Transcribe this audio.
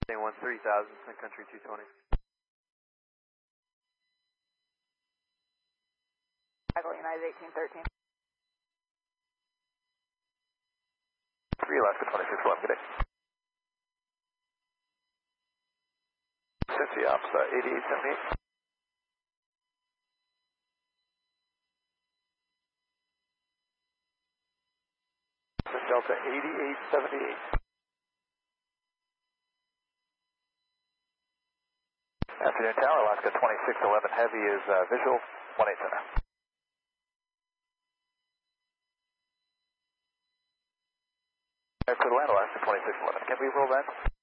1 3000, Sun Country 220. Chicago United 1813. 3 Alaska 2611, good day. Cincy Ops 8878. Delta 8878. Afternoon Tower, Alaska 2611 Heavy is visual, 18 center. Clear to land, Alaska 2611. Can we roll that?